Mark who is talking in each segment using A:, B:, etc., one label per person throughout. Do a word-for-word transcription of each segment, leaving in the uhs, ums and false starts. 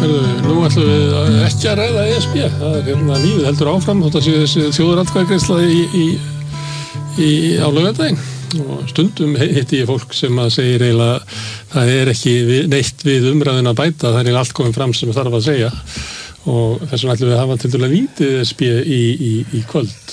A: Herðu, nú ætlum við ekki að ræða E S B. Það er hérna lífið heldur áfram, þótt að sé þessi þjóðaratkvæðagreiðsla í, í, í á laugardaginn. Og stundum hitti ég fólk sem að segir eiginlega það er ekki við, neitt við umræðin að bæta, það er allt komið fram sem þarf að segja. Og þess vegna ætlum við að hafa til dæla lítið E S B í, í, í kvöld.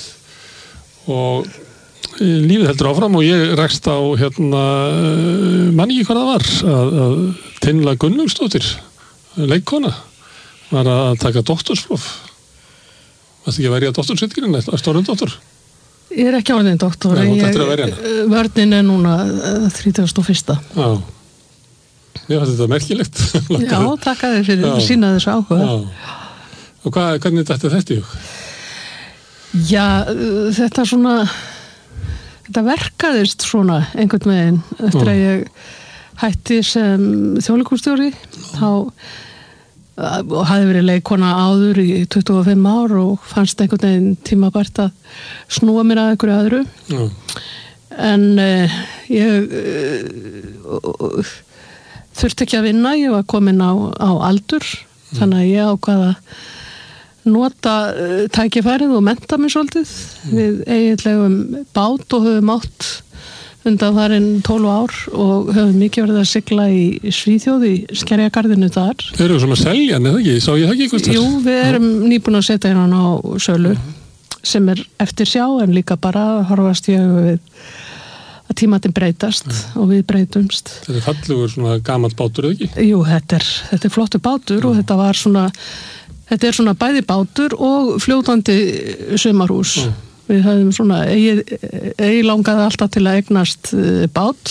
A: Og lífið heldur áfram og ég rakst á hérna, mann ekki hvað það var, að, að Tinna Gunnlaugsdóttir, leikkona, var að taka doktorspróf. Varstu ekki að verja doktorsritgerðina, að stórum doktor?
B: Ég er ekki orðin doktor.
A: Nei, hún ættir að verja hana.
B: Vörnin er núna þrítugasta og fyrsta.
A: Já. Mér fannst þetta merkilegt.
B: Já, takk að þið fyrir að sína þessu áhuga.
A: Já. Og hvað, hvernig þetta þetta í hug?
B: Já, þetta svona, þetta verkaðist svona einhvern veginn eftir að ég hætti sem þjóðleikhússtjóri þá og hafði verið leikkona áður í tuttugu og fimm ár og fannst einhvern veginn tímabært að snúa mér að einhverju öðru. Já. En uh, ég uh, þurfti ekki að vinna, ég var komin á, á aldur, mm. þannig að ég ákvað að nota uh, tækifærið og mennta mig svolítið. Mm. Við eiginlegum bát og höfum átt undanfarin tólf ár og höfum mikið verið að sigla í Svíþjóð í Skerjagarðinu þar.
A: Þeir eru svona seljan, eða ekki? Sá ég það ekki eitthvað stær?
B: Jú, við erum nýbúin að setja hérna á sölu uh-huh. sem er eftir sjá en líka bara horfast ég við að tímatinn breytast uh-huh. og við breytumst.
A: Þetta er fallegur svona gamall bátur, eða ekki?
B: Jú, þetta er, þetta er flottur bátur uh-huh. og þetta var svona, þetta er svona bæði bátur og fljótandi sumarhús. Uh-huh. Við höfum svona, ég, ég langaði alltaf til að eignast bát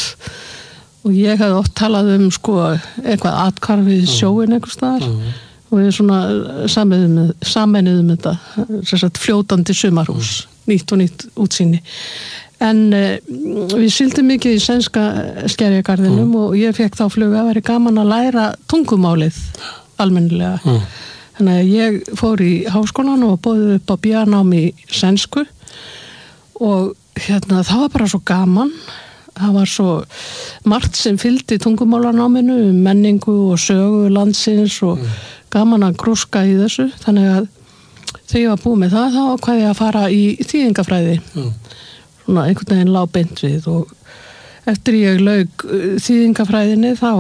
B: og ég hafði oft talað um sko eitthvað athvarfið sjóin einhvers staðar uh-huh. og við svona sameinuðum þetta, sagt, fljótandi sumarhús, uh-huh. nýtt og nýtt útsýni. En uh, við sýldum mikið í sænska Skerjagarðinum uh-huh. og ég fekk þá flugu að vera gaman að læra tungumálið almennilega. Uh-huh. Þannig að ég fór í háskólan og bóði upp á B A-nám í sænsku og hérna það var bara svo gaman. Það var svo margt sem fylgdi tungumálanáminu, menningu og sögu landsins og mm. gaman að grúska í þessu. Þannig að þegar ég var búið með það, þá ákvað ég að fara í þýðingafræði. Mm. Svona einhvern veginn lá beint við og eftir ég lauk þýðingafræðinni þá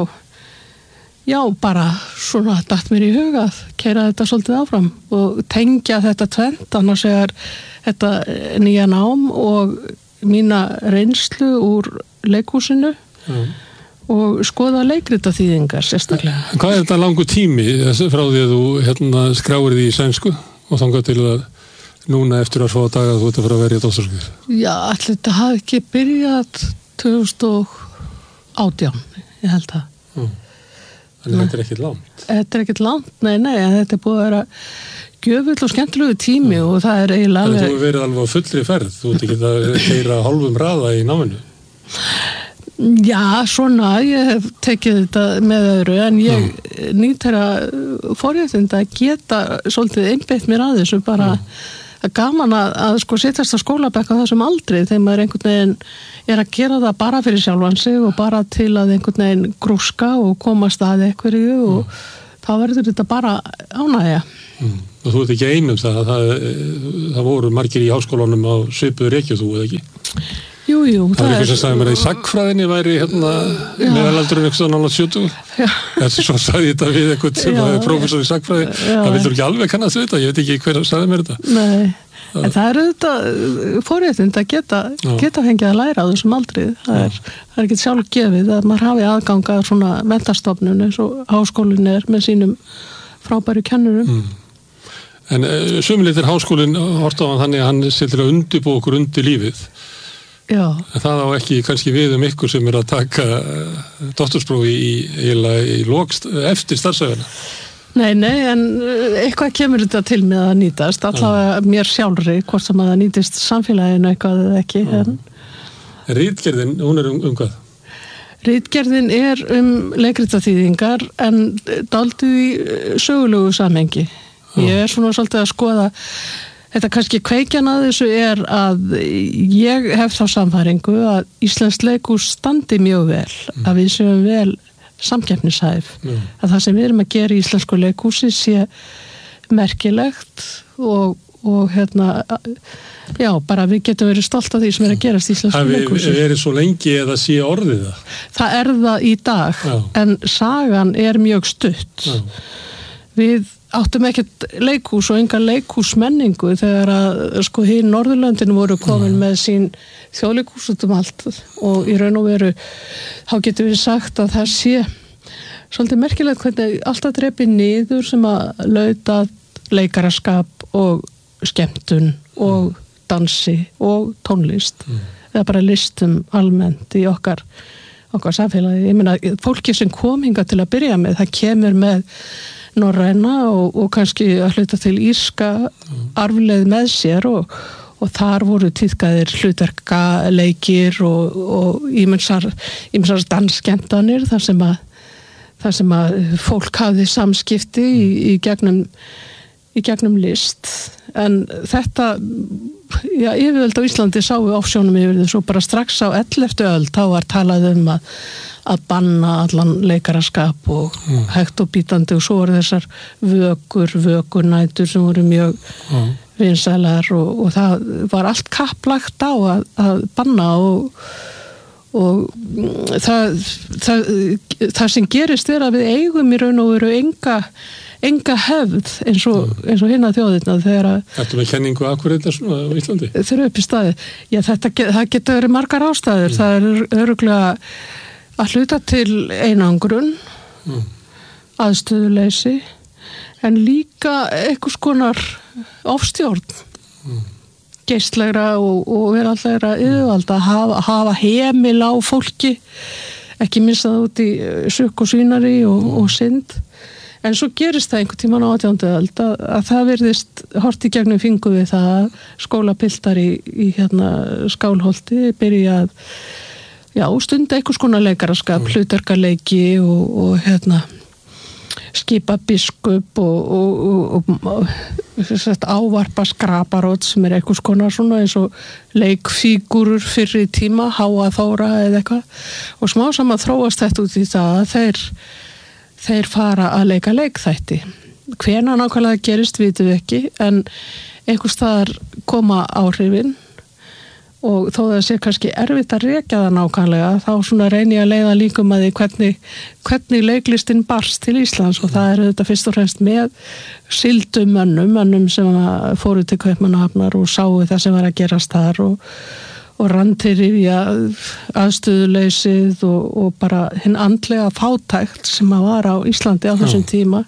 B: já, bara svona datt mér í hug að keyra þetta svolítið áfram og tengja þetta tvent, annars er þetta nýja nám og mína reynslu úr leikhúsinu mm. og skoða leikritaþýðingar sérstaklega.
A: En hvað er þetta langur tími frá því að þú hérna, skráir því í sænsku og þangað til að núna eftir að svo daga þú ert að fara að verja dóttorskrif?
B: Já, allir þetta hafi ekki byrjað tvö þúsund og átján, ég held að.
A: Mm. Þannig að þetta er ekkert langt.
B: Þetta er ekkert langt, nei, nei, þetta er búið að vera gjöfull og skemmtilegu tími ja. Og það er eiginlega
A: alveg... Þannig að þú hefur verið alveg á fullri ferð, þú ert ekki að keyra hálfum raða í náminu.
B: Já, svona, ég hef tekið þetta með öðru, en ég ja. Nýt þeirra forréttinda að geta svolítið einbeitt mér að þessu, bara ja. Gaman að, að sko setjast á skólabekk á þessum aldri, þegar maður einhvern veginn er að gera það bara fyrir sjálfan sig og bara til að einhvern veginn grúska og komast að einhverju og mm. þá verður þetta bara ánægja.
A: Mm. Og þú ert ekki einum það, það, það voru margir í háskólanum á svipuðu rekju þú, eða ekki?
B: Jú, jú.
A: Það var eitthvað sem sagði mér að í sagnfræðinni væri hérna meðalaldurinn eitthvað nálega sjötugur. Þess að svo sagði þetta við eitthvað sem var prófessor í sagnfræði. Það vildur ekki alveg kannast við þetta, ég veit ekki hver sagði mér þetta.
B: Nei, það. En það er auðvitað forréttind að geta, geta fengið að læra á þessum aldrið. Það er, það er ekki sjálf gefið að maður hafi aðgang að svona menntastofnun eins og háskólinn er með sínum frábæru kennurum.
A: Mm. En uh, sumuleitir háskólinn horfði á hann þannig að hann sé til að undirbúa okkur undir lífið.
B: Já.
A: En það á ekki kannski við um ykkur sem er að taka doktorsprófi í, í, í lok eftir starfsæfina.
B: Nei, nei, en eitthvað kemur þetta til með að nýtast, allavega ja. Mér sjálfri, hvort sem að það nýtist samfélaginu eitthvað eða ekki. Ja.
A: En ritgerðin, hún er um, um hvað?
B: Ritgerðin er um leikritaþýðingar en dálítið í sögulegu samhengi. Ja. Ég er svona svolítið að skoða. Þetta kannski kveikjan að þessu er að ég hef þá sannfæringu að íslenskt leikhús standi mjög vel, mm. að við séum vel samkeppnishæf.
A: Mm.
B: Að það sem við erum að gera í íslensku leikhúsi sé merkilegt og, og hérna, já, bara við getum verið stolt af því sem er að gerast í íslensku leikhúsi.
A: Það er svo lengi eða sé orðið það?
B: Það er það í dag, já. En sagan er mjög stutt. Já. Við áttum ekkert leikhús og enga leikhúsmenningu þegar að sko hinn Norðurlöndin voru komin með sín þjóðleikhús út um allt og í raun og veru þá getum við sagt að það sé svolítið merkilegt hvernig alltaf drepi niður sem að lauta leikaraskap og skemmtun og dansi og tónlist mm. eða bara listum almennt í okkar okkar samfélagi. Ég meina, fólki sem kom hingað til að byrja með, það kemur með norræna og, og kannski að hluta til írska arfleið með sér og, og þar voru tíðkaðir hlutverkaleikir og, og ímynsar, ímynsar dansskemmtanir þar sem að þar sem að fólk hafði samskipti í, í gegnum í gegnum list en þetta já, yfirvöld á Íslandi sáu ofsjónum yfir þessu og bara strax á elleftu öld þá var talað um að að banna allan leikaraskap og mm. hægt og bítandi og svo voru þessar vökur, vökunætur sem voru mjög mm. vinsælar og, og það var allt kapplagt á að, að banna og, og það, það, það sem gerist er að við eigum í raun og veru enga, enga hefð eins og, mm. eins og hinna þjóðirna þegar að... Þetta með kenningu akkurat svona á Íslandi? Þeir eru upp í staði. Já, þetta, það getur verið margar ástæður. Mm. Það er öruglega að hluta til einangrun, mm. aðstöðuleysi, en líka einhvers konar ofstjórn, mm. geistlegra og, og veraldlegra yfirvalda, hafa, hafa hemil á fólki, ekki missa það út í sukk og svínari og, og synd. En svo gerist það einhvern tímann á átjándu öld að, að það virðist hort í gegnum fingur við það að skólapiltar í, í hérna Skálholti byrja að já, stunda einhvers konar leikaraskap, mm. hlutverkaleiki og, og hérna skipa biskup og, og, og, og sagt, ávarpa skraparót sem er einhvers konar svona eins og leikfígúrur fyrir tíma, Háa Þóra eða eitthvað og smá saman þróast þetta út í það að þeir, þeir fara að leika leikþætti. Hvenær nákvæmlega gerist vitum við ekki en einhvers staðar koma áhrifin og þó það sé kannski erfitt að rekja það nákvæmlega, þá svona reyni ég að leiða líkum að því hvernig, hvernig leiklistin barst til Íslands og það er þetta fyrst og fremst með sildum mönnum, mönnum sem fóru til Kaupmannahafnar og sáu það sem var að gerast þar og, og rann til rifja aðstöðuleysið og, og bara hinn andlega fátækt sem að var á Íslandi á þessum tíma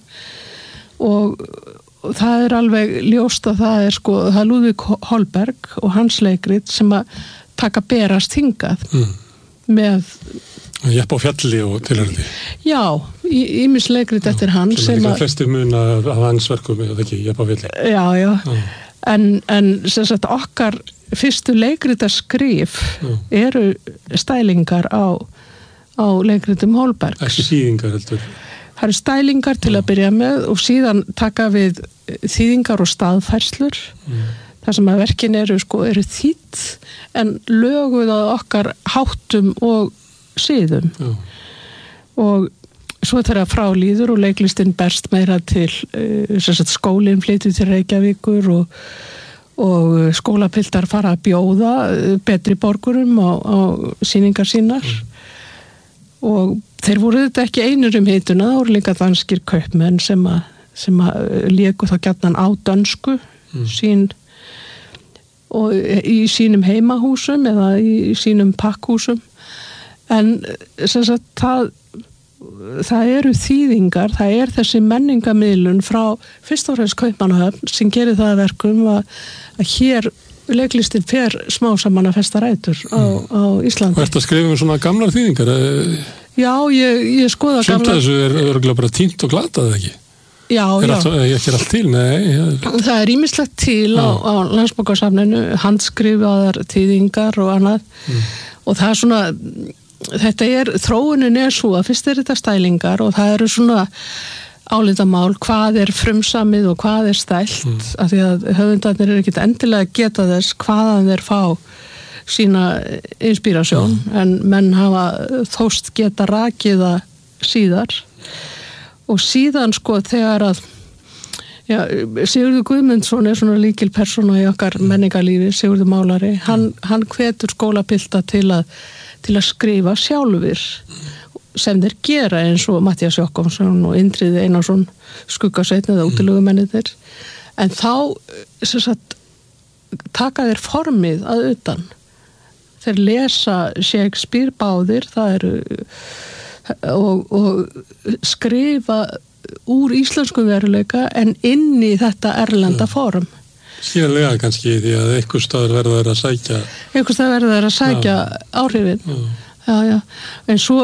B: og það er alveg ljóst að það er sko, það er Lúðvík Holberg og hans leikrit sem að taka berast hingað mm. með
A: Jepp á fjalli og tilhörði.
B: Já, ýmis leikrit eftir hann
A: sem, sem að flestir muna af hans verkum eða ekki, Jepp á fjalli.
B: Já, já, já. En, en sem sagt okkar fyrstu leikrita skrif já. Eru stælingar á, á leikritum Holbergs.
A: Ekki þýðingar heldur.
B: Það eru stælingar til að byrja með og síðan taka við þýðingar og staðfærslur mm. þar sem að verkin eru, sko, eru þýtt en löguð að okkar háttum og siðum mm. og svo þegar frá líður og leiklistin berst meira til uh, skólinn flytur til Reykjavíkur og, og skólapiltar fara að bjóða betri borgurum á, á sýningar sínar mm. og þeir voru þetta ekki einur um hituna, það voru líka danskir kaupmenn sem að, sem að léku þá gjarnan á dönsku mm. sín og í sínum heimahúsum eða í sínum pakkhúsum en sem sagt það, það eru þýðingar, það er þessi menningamiðlun frá fyrst og fremst Kaupmannahöfn sem gerir það að verkum að, að hér leiklistin fer smá saman að festa rætur á, mm. á Íslandi. Og
A: ertu að skrifa um svona gamlar þýðingar?
B: Já, ég, ég skoða gamla...
A: Sumt að þessu er örgulega bara tínt og glatað, ekki?
B: Já,
A: er
B: já.
A: Allt, ekki er allt til, nei. Er...
B: Það er ýmislegt til á, á Landsbókasafninu, handskrifaðar þýðingar og annað. Mm. Og það er svona, þetta er, þróunin er svo að fyrst er þetta stælingar og það eru svona álitamál, hvað er frumsamið og hvað er stælt, mm. af því að höfundarnir eru ekkert endilega að geta þess hvaðan þeir fá sína inspírasjón, mm. en menn hafa þóst geta rakið að síðar og síðan sko þegar að já, Sigurður Guðmundsson er svona líkil persóna í okkar menningarlífi, Sigurður málari, hann, hann hvetur skólapilta til að, til að skrifa sjálfur sem þeir gera eins og Matthías Jokkonsson og Indriði Einarsson skuggasveitn eða útilögumennir en þá sem sagt, taka þeir formið að utan þeir lesa Shakespeare báðir það eru og, og skrifa úr íslenskum veruleika en inn í þetta erlenda form
A: Skýrlega kannski því að einhver staður verður að sækja
B: einhver staður verður að sækja ja. áhrifin ja. Já, já, en svo,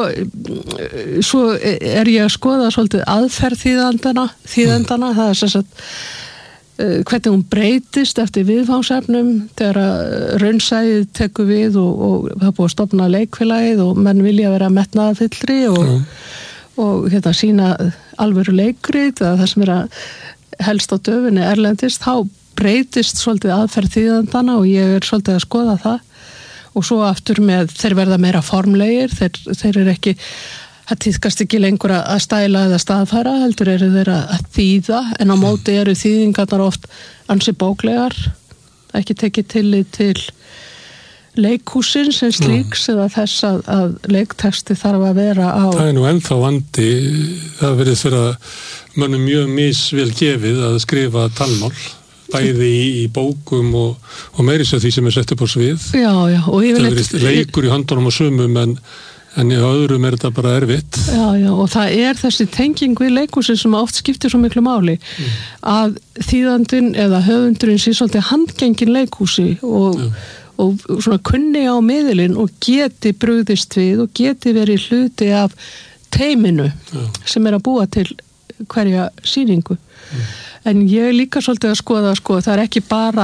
B: svo er ég að skoða svolítið aðferð þýðandana, þýðandana, mm. það er sem sagt hvernig hún breytist eftir viðfangsefnum þegar raunsæðið tekur við og, og það er búið að stofna leikfélagið og menn vilja vera metnaðarfyllri og, mm. og hérna sína alvöru leikrit eða það sem er að helst á döfinni erlendist, þá breytist svolítið aðferð þýðandana og ég er svolítið að skoða það og svo aftur með þeir verða meira formlegir, þeir, þeir eru ekki, það tíðkast ekki lengur að stæla eða staðfæra, heldur eru þeir að þýða, en á móti eru þýðingarnar oft ansi bóklegar, ekki tekið tillit til leikhúsins en slíks eða þess að, að leiktexti þarf að vera á...
A: Það er nú ennþá vandi, það verið fyrir að mönnum mjög misvel gefið að skrifa talmál. Bæði í, í bókum og, og meiri sér því sem er sett upp á svið.
B: Já, já. Og
A: það verið leikur í höndunum og sumum en, en í öðrum er þetta bara erfitt.
B: Já, já, og það er þessi tenging við leikhúsin sem oft skiptir svo miklu máli mm. að þýðandinn eða höfundurinn sé svolítið handgengin leikhúsi og, og svona kunni á miðilinn og geti brugðist við og geti verið hluti af teiminu já. Sem er að búa til hverja sýningu. Mm. En ég er líka svolítið að skoða, sko, það er ekki bara,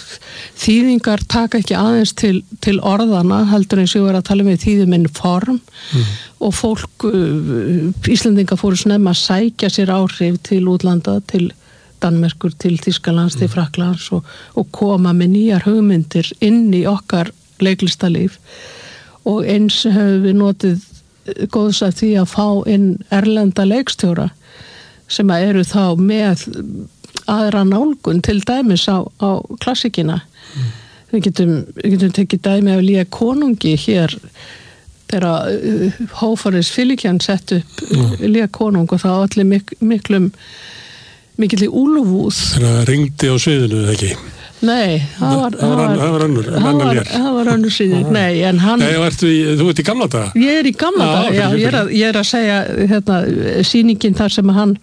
B: þýðingar taka ekki aðeins til, til orðana, heldur eins og ég var að tala með þýðuminn form mm. og fólk, Íslendingar fóru snemma að sækja sér áhrif til útlanda, til Danmerkur, til Þýskalands, mm. til Frakklands og, og koma með nýjar hugmyndir inn í okkar leiklistalíf og eins höfum við notið góðs að því að fá inn erlenda leikstjóra sem eru þá með aðra nálgun til dæmis á, á klassikina. Mm. Við getum, við getum tekið dæmi af Lía konungi hér þegar uh, Hófaris Fyllikjan sett upp mm. Lía konung og það allir mik miklum mikilli úlfúð.
A: Þegar það ringdi á sviðinu, ekki?
B: Nei, það var
A: það var, það var önnur,
B: það var, það var önnur síðan. Nei, en hann
A: Nei, ertu í, þú ert í gamla daga?
B: Ég er í gamla daga, já, ég er að, ég er að segja hérna, sýningin þar sem hann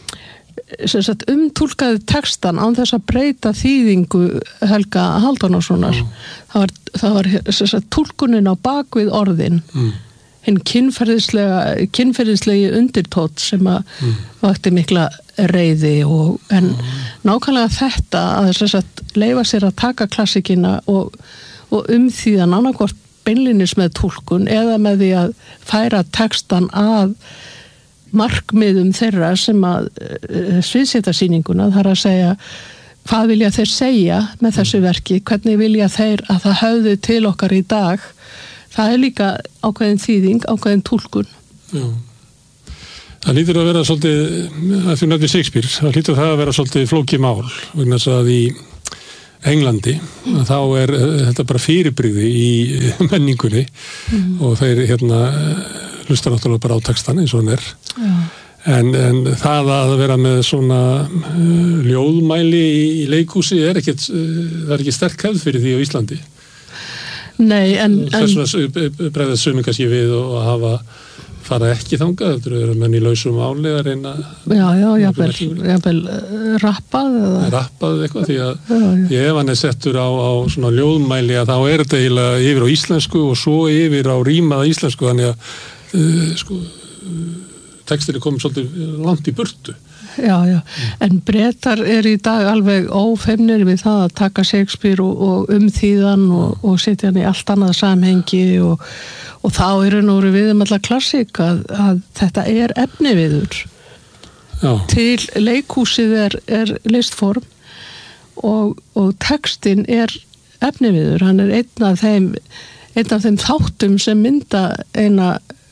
B: sem sagt, umtúlkaði textan án þess að breyta þýðingu Helga Halldórssonar. Mm. Það var, það var sem sagt, túlkunin á bakvið orðin, mm. hinn kynferðislega, kynferðislegi undirtótt sem að mm. vakti mikla reiði og en mm. nákvæmlega þetta að þess að leyfa sér að taka klassikina og, og umþýðan annarkvort beinlinis með túlkun eða með því að færa textan að markmiðum þeirra sem að uh, sviðseta sýninguna, þar að segja hvað vilja þeir segja með þessu verki, hvernig vilja þeir að það höfðu til okkar í dag. Það er líka ákveðin þýðing, ákveðin túlkun.
A: Já. Það lítur að vera svolítið, að þú nefnir Shakespeare, það lítur það að vera svolítið flókið mál, vegna þess að í Englandi, mm. þá er þetta bara fyrirbrigði í menningunni mm. og þeir hérna hlustar náttúrulega bara á textan eins og hann er. En, en það að vera með svona uh, ljóðmæli í, í leikhúsi er ekkert, uh, það er ekki sterk hefð fyrir því á Íslandi.
B: Nei, en...
A: Þess vegna bregðast sumir kannski við og að hafa fara ekki þangað, þetta eru menn í lausum áli að reyna...
B: Já, já, jafnvel, jafnvel rappað eða...
A: Rappað eitthvað, því að já, já. Ef hann er settur á, á svona ljóðmæli að þá er þetta eiginlega yfir á íslensku og svo yfir á rímaða íslensku, þannig að uh, sko, uh, textin er komið svolítið langt í burtu.
B: Já, já, en Bretar er í dag alveg ófeimnir við það að taka Shakespeare og, og umþýðan og, og setja hann í allt annað samhengi og Og þá eru nú við um alla klassík að, að þetta er efniviður. Já. Til leikhúsið er, er listform og, og textin er efniviður. Hann er einn af þeim, einn af þeim þáttum sem mynda eina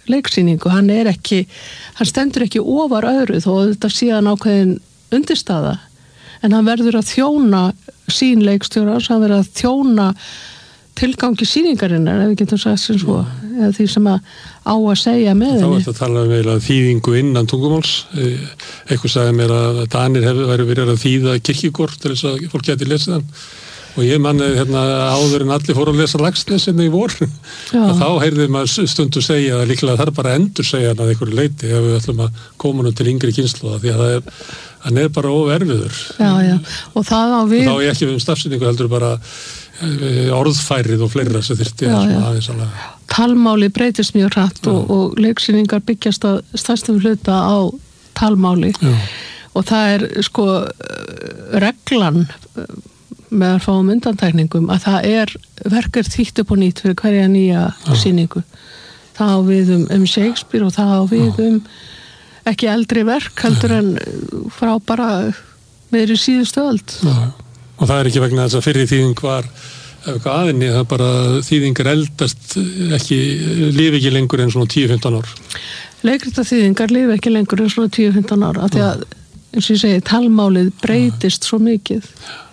B: leiksýningu, hann er ekki hann stendur ekki ofar öðru þó að þetta síðan ákveðin undirstaða en hann verður að þjóna sín leikstjóra, hann verður að þjóna tilgangi sýningarinnar, ef við getum sagt sem svo, eða því sem að á að segja með henni.
A: Þá er þetta að tala um eiginlega þýðingu innan tungumáls. Eitthvað sagði mér að Danir hefur væri verið að þýða kirkjugor til þess að fólk geti lesið hann. Og ég manni hérna áður en allir fóru að lesa Laxness hérna í vor. Að þá heyrði maður stundu segja að líklega það er bara að endur segja hann að einhverju leiti ef við ætlum að koma nú til yngri kynslóða því að það er, hann er bara óerfiður.
B: Já, já. Og það á við...
A: Og þá er ég ekki við um stafsynningu heldur bara orðfærið og fleira sem þyrfti að aðeins alveg.
B: Talmáli breytist mjög hratt og, og leiksýningar byggjast að stærstum hluta á talmáli já. Og það er sko reglan með að fáum undantækningum að það er verkar þýtt upp og nýtt fyrir hverja nýja já. Sýningu. Það á við um, um Shakespeare og það á við já. Um ekki eldri verk heldur en frá bara meðri síðustu öld.
A: Já. Og það er ekki vegna þess að fyrri þýðing var eitthvað aðinni, það er bara þýðingar eldast ekki, lifi ekki lengur en svona tíu til fimmtán ár.
B: Leikrita þýðingar lifi ekki lengur en svona tíu til fimmtán ár, af því að, eins og ég segi, talmálið breytist svo mikið.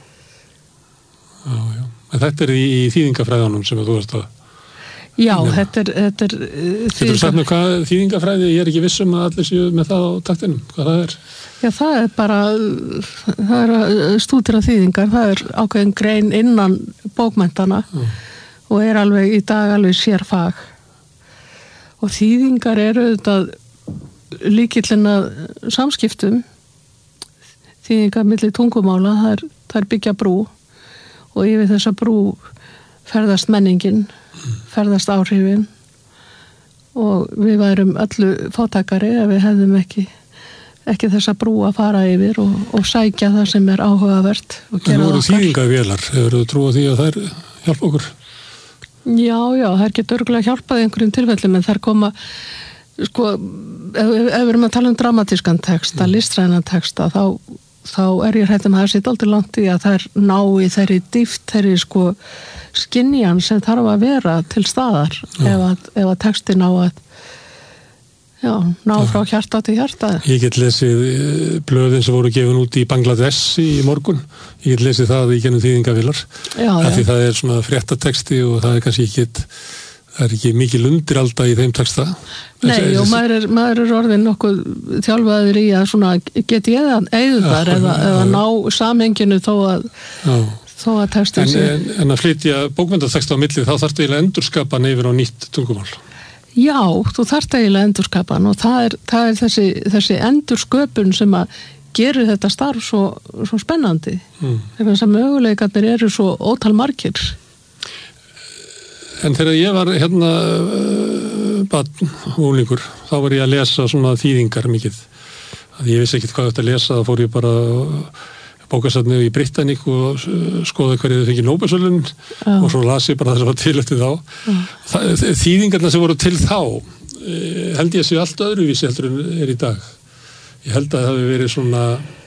A: Já, já. En þetta er í, í þýðingafræðanum sem þú veist að...
B: Já, já. þetta er... Þetta er
A: þýðingar... Getur þú sagt mér hvað þýðingafræði, ég er ekki viss um að allir séu með það á taktinum, hvað það er?
B: Já, það er bara, það er stúdira þýðingar, það er ákveðin grein innan bókmenntana mm. og er alveg í dag alveg sérfag. Og þýðingar eru þetta líkillinn að samskiptum, þýðingar milli tungumála, það er, það er byggja brú og yfir þessa brú ferðast menningin, ferðast áhrifin og við værum öllu fátækari ef við hefðum ekki ekki þessa brú að fara yfir og, og sækja það sem er áhugavert og gera það okkar. En nú eru
A: þýðingavélar, hefur þú trúið því að þær hjálpa okkur?
B: Já, já, þær getur örgulega hjálpað í einhverjum tilfellum en þær koma, sko, ef, ef við erum að tala um dramatískan texta, mm. listrænan texta, þá, þá er ég hrætt um að það sitt aldrei langt í að þær ná í þeirri dýft, þeirri sko skynjan sem þarf að vera til staðar ef að, ef að textin á að Já, ná frá hjarta til hjarta.
A: Ég get lesið blöðin sem voru gefin út í Bangladesh í morgun. Ég get lesið það í gennum þýðingavélar. Já, já. Því það er svona fréttateksti og það er kannski ekki, það er ekki mikil undiralda í þeim texta.
B: Nei, og maður er, maður er orðin nokkuð þjálfaður í að svona get ég það eða, eða, eða ná samhenginu þó að, þó að textin sé.
A: En, en að flytja bókmenntateksta á milli, þá þarftu eiginlega endurskapa hann yfir á nýtt tungumál.
B: Já, þú þarft eiginlega endurskapan og það er, það er þessi, þessi endursköpun sem að gerir þetta starf svo, svo spennandi. Mm. Þess að möguleikarnir eru svo ótal margir.
A: En þegar ég var hérna uh, barn, unglingur, þá var ég að lesa svona þýðingar mikið. Að ég vissi ekkert hvað þetta að lesa, þá fór ég bara bókasafni í Britanník og skoða hverju þau fengið Nóbelsverðlaun og svo las ég bara það sem var til eftir þá. Já. Þýðingarna sem voru til þá held ég að séu allt öðruvísi heldur en er í dag. Ég held að það hafi verið svona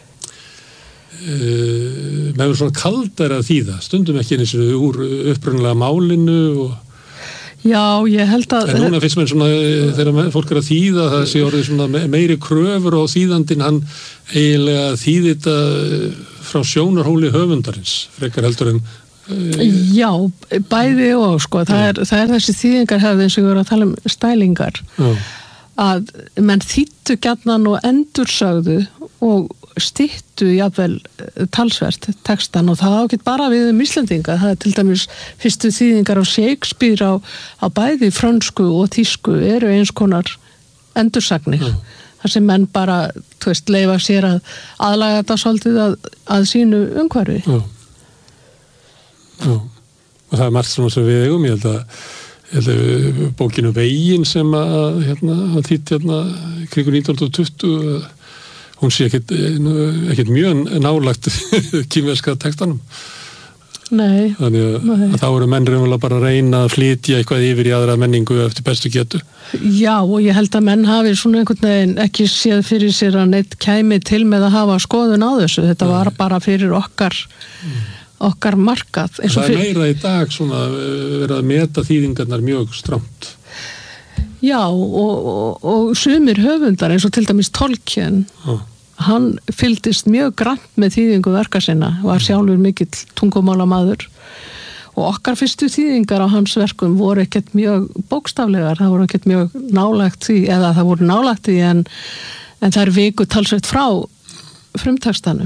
A: uh, með svona kaldara að þýða, stundum ekki eins og úr upprunalega málinu og
B: Já, ég held að...
A: En núna finnst mér svona, þegar fólk er að þýða, það sé orðið svona meiri kröfur og þýðandinn, hann eiginlega þýði þetta frá sjónarhóli höfundarins, frekar heldur en... Uh,
B: Já, bæði og sko, það er, það er þessi þýðingarhefði eins og við erum að tala um stælingar, já. Að menn þýttu gjarnan og endursögðu og styttu jafnvel talsvert textan og það ágætt bara við um Íslendinga. Það er til dæmis fyrstu þýðingar á Shakespeare á, á bæði frönsku og þýsku eru eins konar endursagnir. Mm. Þar sem menn bara, þú veist, leyfa sér að aðlaga þetta svolítið að, að sínu umhverfi.
A: Já. Já. Og það er margt svona sem við eigum, ég held að ég held að bókinu Veginn sem að, hérna, að þýtt hérna kringu nítján hundruð tuttugu hún sé ekkert, ekkert mjög nálagt kínverska textanum.
B: Nei.
A: Þannig að, að þá eru menn raunverulega bara að reyna að flytja eitthvað yfir í aðra menningu eftir bestu getu.
B: Já, og ég held að menn hafi svona einhvern veginn ekki séð fyrir sér að neitt kæmi til með að hafa skoðun á þessu. Þetta Nei. Var bara fyrir okkar mm. okkar markað.
A: Það er meira í dag svona verið að meta þýðingarnar mjög strangt.
B: Já, og, og, og sumir höfundar eins og til dæmis Tolkien,
A: Já.
B: Hann fylgdist mjög grannt með þýðingu verka sinna, var sjálfur mikill tungumálamaður og okkar fyrstu þýðingar á hans verkum voru ekkert mjög bókstaflegar, það voru ekkert mjög nálægt því, eða það voru nálægt því en, en það er viku talsveit frá frumtextanum.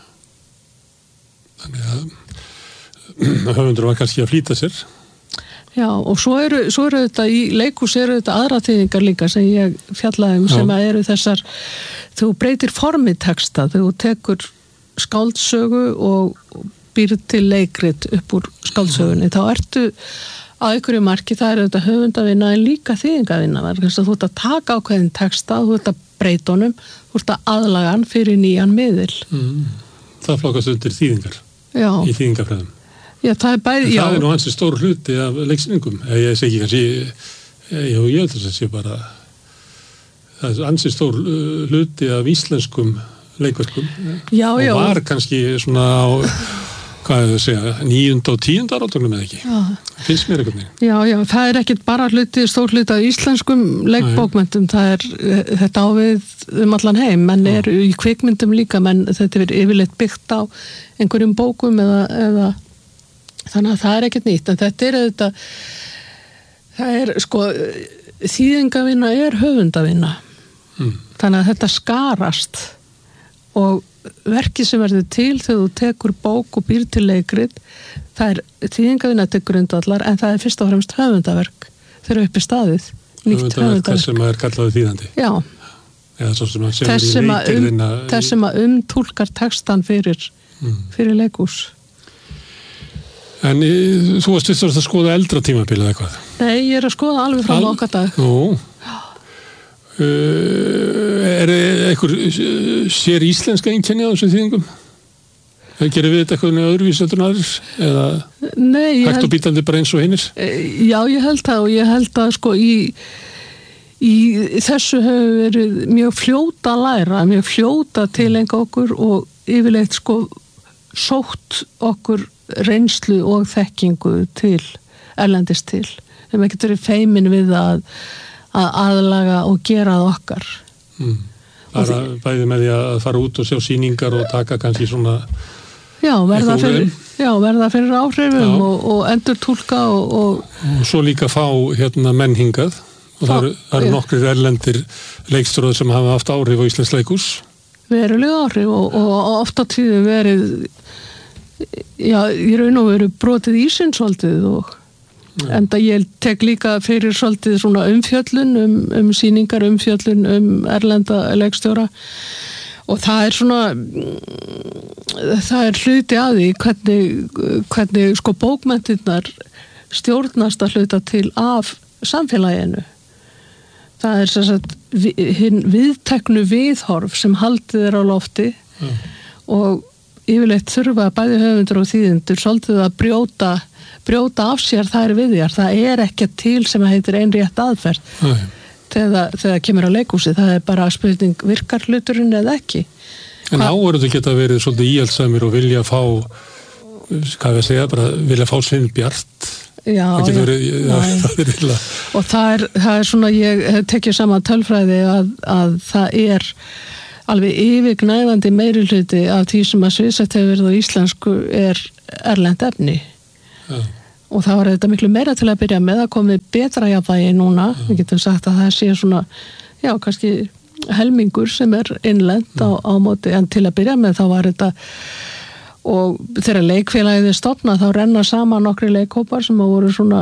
A: Þannig að höfundur var kannski að flýta sér.
B: Já, og svo eru, svo eru þetta í leikhús eru þetta aðra þýðingar líka sem ég fjallaði um, sem að eru þessar, þú breytir formi texta, þú tekur skáldsögu og býr til leikrit upp úr skáldsögunni, þá ertu á einhverju marki, það eru þetta höfundavinna en líka þýðingavinna, þess að þú ert að taka ákveðin texta, þú ert að breyta honum, þú ert að aðlaga hann fyrir nýjan miðil.
A: Mm. Það flokkast undir þýðingar
B: Já.
A: Í þýðingafræðum.
B: Já, það er bæði, já.
A: Það er nú hansi stór hluti af leiksýningum. Ég segi kannski, ég og ég þess að sé bara, það er hansi stór hluti af íslenskum leikverkum.
B: Já, já.
A: Og var kannski svona á, hvað er það að segja, níunda og tíunda áratögnum eða ekki. Já. Finnst mér einhvern veginn. Já, já, það er ekkert bara hluti, stór hluti af íslenskum leikbókmyndum. Það er, þetta ávið um allan heim, menn eru í kvikmyndum líka, menn þetta er yfirleitt byggt á einhverjum bókum eða, eða þannig að það er ekkert nýtt, en þetta er auðvitað, það er sko, þýðingavinna er höfundavinna. Mm. Þannig að þetta skarast og verkið sem verður til þegar þú tekur bók og býr til leikrit, það er þýðingavinna til grundvallar, en það er fyrst og fremst höfundaverk þegar upp í staðið. Nýtt höfundaverk. Það sem er kallaði þýðandi. Já. Eða svo sem að semur í leikirðina. Þess sem að umtúlkar textan fyrir, mm. fyrir leikhús. En þú varst fyrst að skoða eldra tímabil eða eitthvað? Nei, ég er að skoða alveg frá okkar dag. Nú, uh, er eitthvað sér íslenska einkenni á þessum þýðingum? Gerir við þetta eitthvað öðruvísi en aðrir? Eða Nei, hægt held... og bítandi bara eins og hinnir? Já, ég held það og ég held að sko í, í þessu hefur verið mjög fljóta að læra, mjög fljóta til enga okkur og yfirleitt sko sótt okkur reynslu og þekkingu til, erlendis til. Við hefum ekkert verið feimin við að, að aðlaga og gera það okkar. Mm. Bara bæði með því að fara út og sjá sýningar og taka kannski svona já, verða fyrir, já, verða fyrir áhrifum og, og endur túlka og, og... og svo líka fá hérna menn hingað og það eru, það eru nokkrir erlendir leikstjórar sem hafa haft áhrif á Íslands leikhús. Verulega áhrif og, og oft á tíðum verið já, ég raun og veru brotið í sinn svolítið og ja. Enda ég tek líka fyrir svolítið svona umfjöllun um, um sýningar umfjöllun um erlenda leikstjóra og það er svona það er hluti að því hvernig, hvernig sko bókmenntirnar stjórnast að hluta til af samfélaginu. Það er sem sagt hinn viðteknu viðhorf sem haldið er á lofti ja. Og yfirleitt þurfa bæði höfundur og þýðendur svolítið að brjóta, brjóta af sér þær við þér. Það er ekki til sem heitir ein rétt aðferð þegar það kemur á leikhúsi. Það er bara spurning virkar hluturinn eða ekki. En áhverju geta verið svolítið íhaldsamir og vilja fá, hvað við segja, bara vilja fá sinn bjart. Já, það getur verið, já, já, það er illa. Og það er, það er svona, ég tekið saman tölfræði að, að það er alveg yfirgnæfandi meiri hluti af því sem að sviðsett hefur verið á íslensku er erlent efni. Ja. Og það var þetta miklu meira til að byrja með að komið betra jafnvægi núna. Ja. Við getum sagt að það sé svona, já, kannski helmingur sem er innlent ja. á, á móti, en til að byrja með þá var þetta, og þegar leikfélagið er stofnað þá renna saman nokkri leikhópar sem voru svona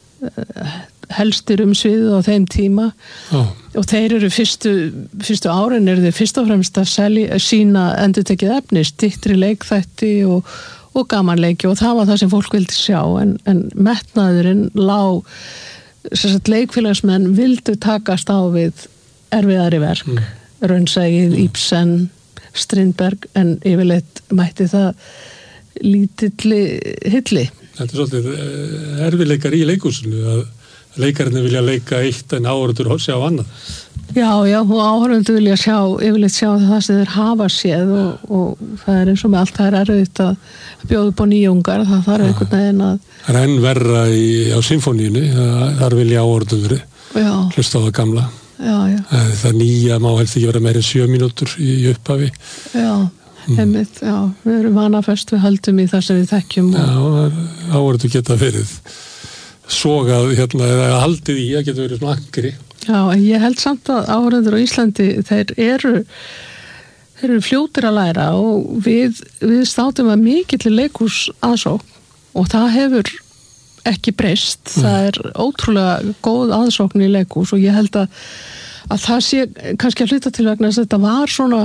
A: helstir um sviðið á þeim tíma oh. og þeir eru fyrstu, fyrstu árin eru þeir fyrst og fremst að selja, sína endurtekið efni, styttri leikþætti og, og gamanleiki og það var það sem fólk vildi sjá en, en metnaðurinn lá sem sagt leikfélagsmenn vildu takast á við erfiðari verk mm. Raunsægið, mm. Ibsen, Strindberg en yfirleitt mætti það lítilli hilli. Þetta er svolítið erfiðleikar í leikhúsinu að leikarinn vilja leika eitt en áhorfendur sjá annað. Já, já, og áhorfendur vilja sjá, yfirleitt sjá það sem þeir hafa séð og, og það er eins og með allt það er erfitt að bjóða upp á nýjungar, það þarf einhvern veginn að... Það er enn verra í, á symfóníunni, þar vilja áhorfendur hlusta á það gamla.
B: Já, já.
A: Það nýja má helst ekki vera meira en sjö mínútur í upphafi.
B: Já, mm. einmitt, já. Við erum vanafest, við höldum í það sem við þekkjum. Og...
A: Já, áverðu geta verið sogað hérna, eða haldið í, það getur verið svona angri.
B: Já, en ég held samt að áhorfendur á Íslandi, þeir eru, þeir eru fljótir að læra og við, við státum að mikill leikhús aðsókn og það hefur ekki breyst. Mm. Það er ótrúlega góð aðsókn í leikhús og ég held að, að það sé kannski að hluta til vegna þess að þetta var svona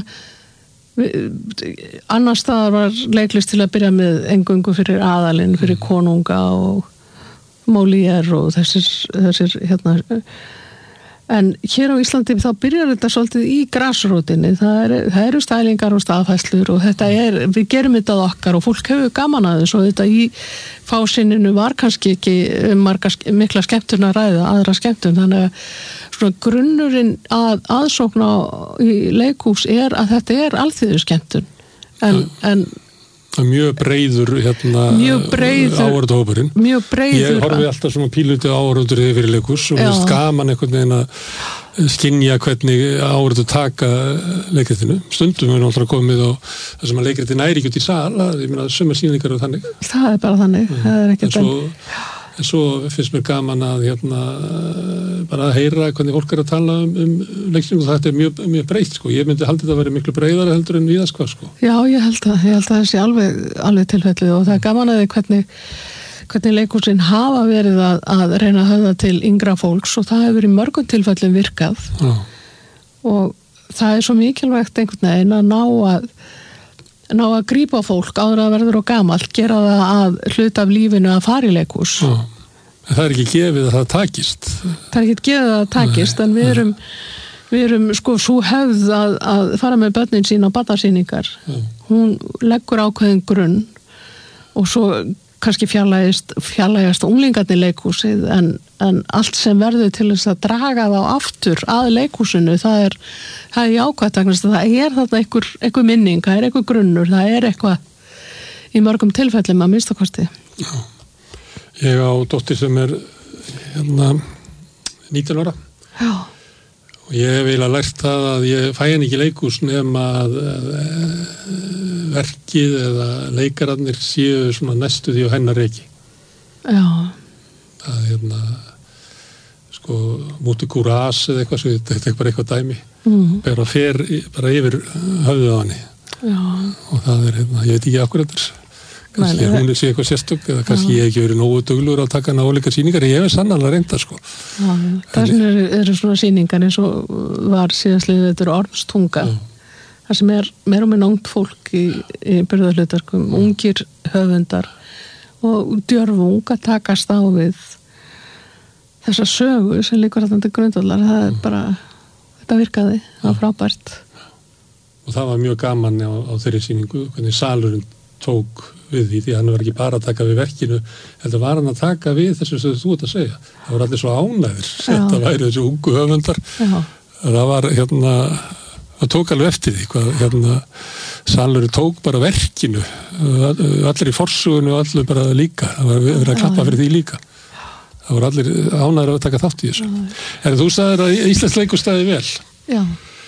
B: annar staðar var leiklist til að byrja með eingöngu fyrir aðalinn, fyrir konunga og Molière og þessir, þessir hérna en hér á Íslandi þá byrjar þetta svolítið í grasrótinni, það, er, það eru stælingar og staðfæslur og þetta er, við gerum þetta okkar og fólk hefur gaman að þessu og þetta í fásinninu var kannski ekki marga, mikla skemmtun að ræða, aðra skemmtun, þannig að svona grunnurinn að aðsókna í leikhús er að þetta er alþýðu skemmtun en, en
A: mjög breiður hérna áhorfendahópurinn.
B: Mjög breiður.
A: Ég horfi alltaf svona píluti áhorfendur fyrir leikhús og finnst gaman einhvern veginn að skynja hvernig áhorfendur taka leikritinu. Stundum er náttúrulega komið á það sem að leikritin næri ekki út í sal, ég meina sumar sýningar og þannig.
B: Það er bara þannig. Mm. Það er ekki
A: þannig. En svo finnst mér gaman að hérna bara að heyra hvernig fólk er að tala um, um leiksýningu og þetta er mjög, mjög breytt sko. Ég myndi haldi þetta að vera miklu breiðara heldur en víðast hvað sko.
B: Já, ég held að, ég held að það sé alveg, alveg tilfellið og það er gaman að því hvernig, hvernig leikhúsin hafa verið að, að reyna að höfða til yngra fólks og það hefur í mörgum tilfellum virkað. Já. Og það er svo mikilvægt einhvern veginn að ná að ná að grípa fólk áður að verður og gamalt, gera það að hluta af lífinu að fara í leikhús.
A: Já, en það er ekki gefið að það takist.
B: Það er ekki gefið að það takist, nei, en við erum, við erum sko svo hefð að, að fara með börnin sín á barnasýningar. Hún leggur ákveðin grunn og svo kannski fjarlægist, fjarlægast unglingarnir leikhúsið, en, en allt sem verður til þess að draga þá aftur að leikhúsinu, það er, það er jákvætt vegna þess að það er þarna einhver, einhver minning, það er einhver grunnur, það er eitthvað í mörgum tilfellum að minnstakosti.
A: Já, ég á dóttir sem er hérna nítján ára. Já. Og ég hef eiginlega lært það að ég fæ henni ekki leikhús nema að, að, að verkið eða leikararnir séu svona næstu því á hennar reiki.
B: Já.
A: Það er hérna, sko, múti kúrás eða eitthvað, svo þetta er bara eitthvað dæmi. Mm. Bara fer bara yfir höfðið á henni. Já. Og það er hérna, ég veit ekki akkur þetta er. Kannski Nei, hún er sér eitthvað sérstök eða kannski ég hef ekki verið nógu duglur að taka hana álíka sýningar, ég hef sannarlega reynda sko.
B: Já, þessum eru, eru svona sýningar eins og var síðastliðið þetta eru Ormstunga, þar sem er meira og minna ungt fólk í, í byrðarhlutarkum, ungir höfundar og djörfung að takast á við þessa sögu sem líkur þetta grundvallar, það er bara, þetta virkaði, það var frábært.
A: Og það var mjög gaman á, á þeirri sýningu, hvernig salurinn tók við því, því hann var ekki bara að taka við verkinu, heldur var hann að taka við þessu sem þú ert að segja. Það voru allir svo ánægðir, þetta væri þessu ungu höfundar. Já. Það var hérna, það tók alveg eftir því, hvað hérna salurinn tók bara verkinu, allir í forsögunni og allir bara líka, það var verið að klappa fyrir því líka. Það voru allir ánægðir að taka þátt í þessu. En þú sagðir að Íslands leikhús stæði vel. Já.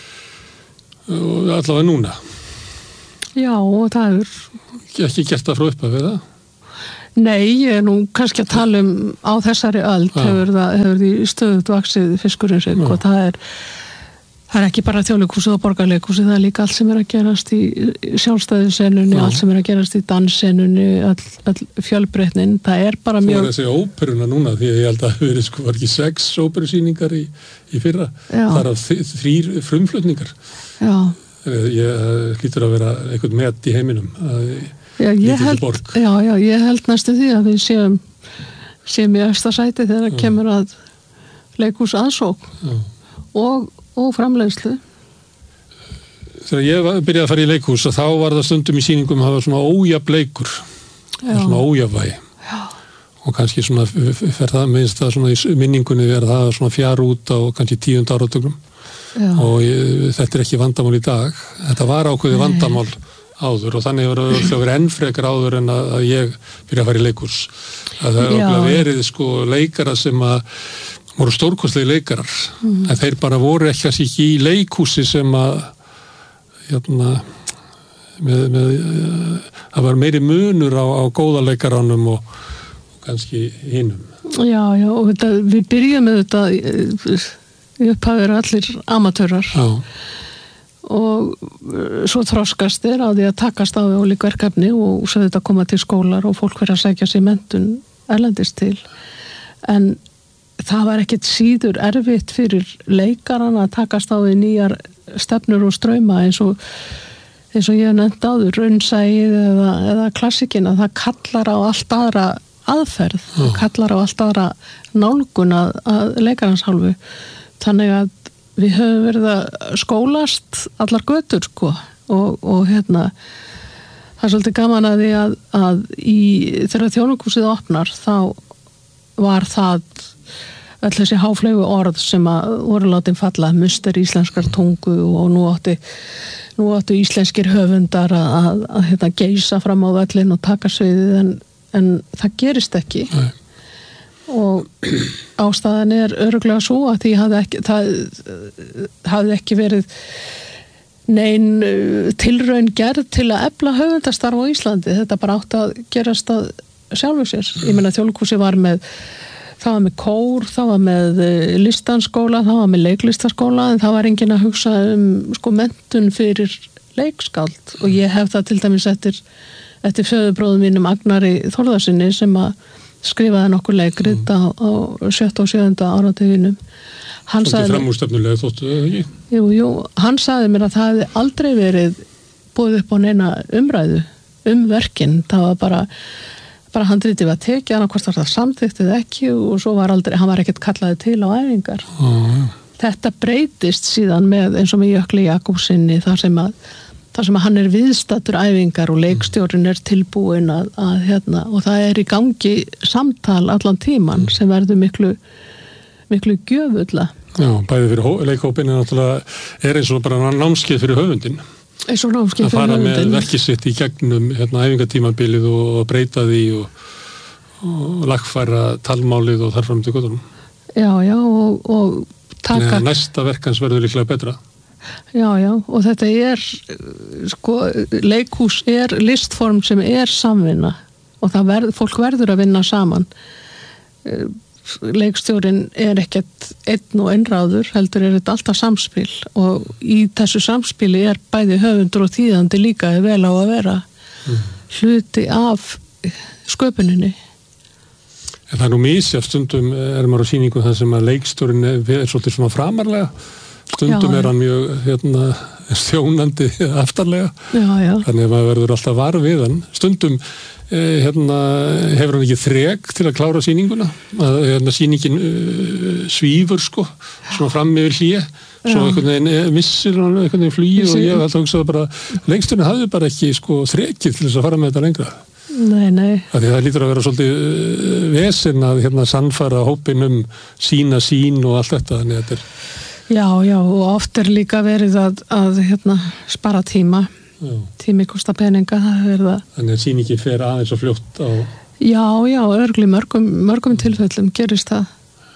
A: Og allavega núna.
B: Já, og það er
A: ekki gert það frá upphafi, eða?
B: Nei, ég er nú kannski að tala um á þessari öld ja. hefur það hefur því stöðugt vaxið fiskurinn sig ja. Og það er það er ekki bara Þjóðleikhúsið og Borgarleikhúsið, það er líka allt sem er að gerast í sjálfstæðissenunni, ja. Allt sem er að gerast í danssenunni, all, all fjölbreytnin, það er bara mjög... Þú var að segja óperuna núna, því að ég held að það verið sko var ekki sex óperusýningar í, í fyrra, ja. Það er þrýr frumflutningar. Já. Ég hlýtur að vera eitthvað met í heiminum að já, ég held, já, já, ég held næstu því að við séum séum í efsta sæti þegar það kemur að leikhús aðsókn og, og framleiðslu.
A: Þegar ég var, byrjaði að fara í leikhús þá var það stundum í sýningum að hafa svona ójafn leikur, svona ójafnvægi og kannski svona fer það, minnst það svona í minningunni verða það svona fjár út á kannski tíund áratögnum. Já. Og ég, þetta er ekki vandamál í dag, þetta var ákveði vandamál áður og þannig hefur það verið enn frekar áður en að, að ég byrja að fara í leikhús að það hefur verið sko leikara sem að voru stórkostlegi leikarar mm. en þeir bara voru ekki ekki í leikhúsi sem að hérna með, með það var meiri munur á, á góða leikaranum og, og kannski hinum.
B: Já, já, og þetta, við byrjum með þetta í upphafið allir amatörar
A: já.
B: Og svo þroskast þeir á því að takast á við ólík verkefni og svo þetta koma til skólar og fólk verið að sækja sér menntun erlendis til en það var ekkert síður erfitt fyrir leikarana að takast á við nýjar stefnur og strauma eins og, eins og ég hef nefnt áður, raunsæið eða, eða klassikina, það kallar á allt aðra aðferð, mm. það kallar á allt aðra nálgun að, að leikarans hálfu. Þannig að við höfum verið að skólast allar götur sko og, og hérna það er svolítið gaman að því að, að í, þegar Þjóðleikhúsið opnar þá var það öll þessi háfleygu orð sem að voru látin falla, muster íslenskar tungu og nú átti, nú áttu íslenskir höfundar að, að, að hérna, geisa fram á völlin og taka sviðið en, en það gerist ekki. Nei. Og ástæðan er örugglega svo að því hafði ekki, það hafði ekki verið nein tilraun gerð til að efla höfundastarf á Íslandi. Þetta bara átti að gerast að sjálfu sér. Ég meina Þjóðleikhúsið var með það var með kór, það var með listanskóla, það var með leiklistaskóla en það var enginn að hugsa um sko menntun fyrir leikskáld og ég hef það til dæmis eftir, eftir föðubróðum mínum Agnari Þórðarsinni sem að skrifaði nokkur leikrit á, á sjötta og sjöunda áratuginum. Hann
A: sagði framúrstefnulega þóttu ekki?
B: Jú, jú, hann sagði mér að það hefði aldrei verið búið upp á neina umræðu um verkin, það var bara bara handritið var tekið, annarkvort var það samþyktið ekki og svo var aldrei, hann var ekkert kallaði til á æfingar. Mm. Þetta breytist síðan með eins og með Jökli Jakobsinni þar sem að, þar sem að hann er viðstaddur æfingar og leikstjórinn er tilbúin að, að hérna, og það er í gangi samtal allan tíman sem verður miklu, miklu gjöfulla.
A: Já, bæði fyrir leikhópin er náttúrulega, er eins og bara námskeið fyrir höfundin.
B: Eins og námskeið
A: fyrir höfundin. Að fara með verkið sitt í gegnum hérna, æfingatímabilið og breyta því og, og lagfæra talmálið og þar fram til göttunum.
B: Já, já, og, og taka...
A: Þannig að næsta verkans verður líklega betra.
B: Já, já, og þetta er, sko, leikhús er listform sem er samvinna og það verð, fólk verður að vinna saman. Leikstjórinn er ekkert einn og einráður, heldur er þetta alltaf samspil og í þessu samspili er bæði höfundur og þýðandi líka vel á að vera mm. hluti af sköpuninni.
A: En það er nú misjafnt, stundum er maður á sýningu þar sem að leikstjórinn er, er svolítið svona framarlega, stundum já, er hann mjög hérna, stjónandi aftarlega,
B: já, já.
A: Þannig að maður verður alltaf var við hann. Stundum Eh, hérna, hefur hann ekki þrek til að klára sýninguna að hérna, sýningin uh, svífur sko, svona fram yfir hlýja svo einhvern veginn missir hann einhvern veginn flugi og ég held að hugsa bara lengsturinn hafði bara ekki sko þrekið til þess að fara með þetta lengra.
B: Nei, nei.
A: Því það lítur að vera svolítið uh, vesen að hérna sannfæra hópin um sína sín og allt þetta, þannig að þetta er...
B: Já, já, og oft er líka verið að, að hérna spara tíma. Já. Tími kostar peninga, það er það.
A: Þannig að sýningin fer aðeins og fljótt á...
B: Já, já, örgli mörgum, mörgum tilfellum gerist það.